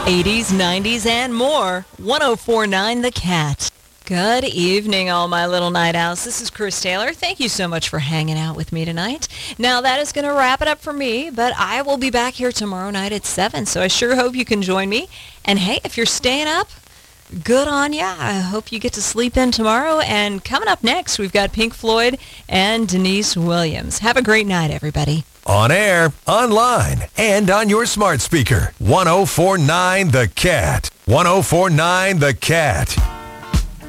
80s, 90s, and more. 104.9 The Cat. Good evening, all my little night owls. This is Chris Taylor. Thank you so much for hanging out with me tonight. Now, that is going to wrap it up for me, but I will be back here tomorrow night at 7, so I sure hope you can join me. And hey, if you're staying up, good on ya. I hope you get to sleep in tomorrow. And coming up next, we've got Pink Floyd and Denise Williams. Have a great night, everybody. On air, online, and on your smart speaker. 104.9 The Cat. 104.9 The Cat.